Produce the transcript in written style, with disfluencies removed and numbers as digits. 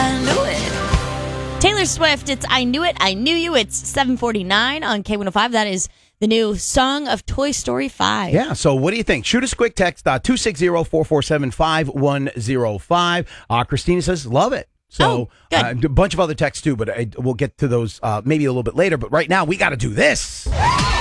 I knew it. Taylor Swift, it's I Knew It, I Knew You. It's 7:49 on K105. That is the new song of Toy Story 5. Yeah, so what do you think? Shoot us a quick text, 260-447-5105. Christina says, love it. So a bunch of other texts too, but we'll get to those maybe a little bit later. But right now, we got to do this.